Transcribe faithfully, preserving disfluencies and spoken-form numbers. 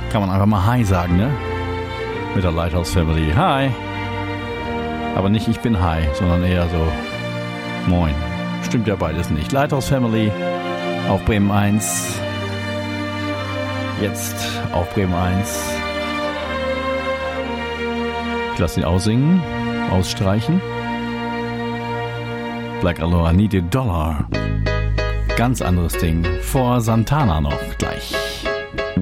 Kann man einfach mal Hi sagen, ne? Mit der Lighthouse Family. Hi. Aber nicht ich bin Hi, sondern eher so Moin. Stimmt ja beides nicht. Lighthouse Family auf Bremen eins. Jetzt auf Bremen eins. Ich lasse ihn aussingen, ausstreichen. Black Aloha, Need a Dollar. Ganz anderes Ding. Vor Santana noch gleich.